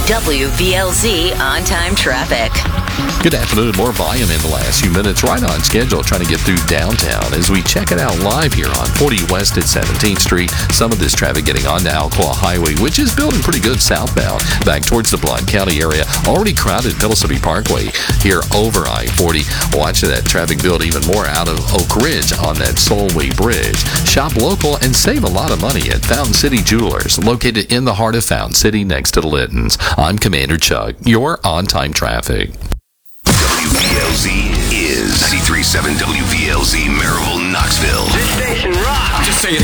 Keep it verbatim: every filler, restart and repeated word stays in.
W V L Z on-time traffic. Good afternoon. More volume in the last few minutes. Right on schedule, trying to get through downtown as we check it out live here on forty West at seventeenth Street. Some of this traffic getting on to Alcoa Highway, which is building pretty good southbound. Back towards the Blount County area. Already crowded Pellissippi Parkway here over I forty. Watch that traffic build even more out of Oak Ridge on that Solway Bridge. Shop local and save a lot of money at Fountain City Jewelers, located in the heart of Fountain City next to the Littons. I'm Commander Chuck. Your on-time traffic. W V L Z is ninety-three point seven W V L Z, Maryville, Knoxville. This station rocks. Just say it